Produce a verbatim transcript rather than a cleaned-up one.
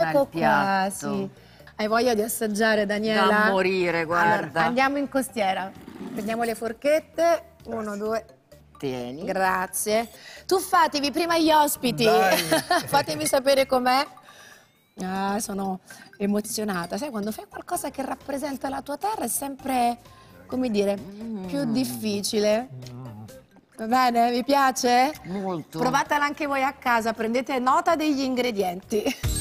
ecco qua, sì. Hai voglia di assaggiare, Daniela? Da morire, guarda. Allora, andiamo in costiera. Prendiamo le forchette. Uno, due. Tieni. Grazie. Tuffatevi prima gli ospiti. Fatemi sapere com'è. Ah, sono emozionata. Sai, quando fai qualcosa che rappresenta la tua terra è sempre, come dire, mm. più difficile. Va bene? Vi piace? Molto. Provatela anche voi a casa, prendete nota degli ingredienti.